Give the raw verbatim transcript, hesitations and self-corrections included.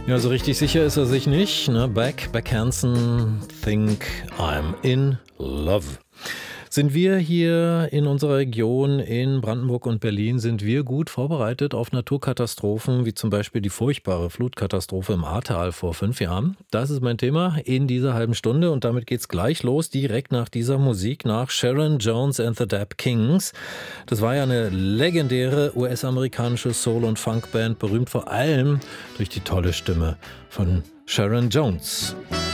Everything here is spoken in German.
Ja, so richtig sicher ist er sich nicht. Ne? Beck, Beck Hansen, Think I'm in Love. Sind wir hier in unserer Region in Brandenburg und Berlin, sind wir gut vorbereitet auf Naturkatastrophen, wie zum Beispiel die furchtbare Flutkatastrophe im Ahrtal vor fünf Jahren? Das ist mein Thema in dieser halben Stunde und damit geht's gleich los, direkt nach dieser Musik, nach Sharon Jones and the Dap Kings. Das war ja eine legendäre U S-amerikanische Soul- und Funkband, berühmt vor allem durch die tolle Stimme von Sharon Jones.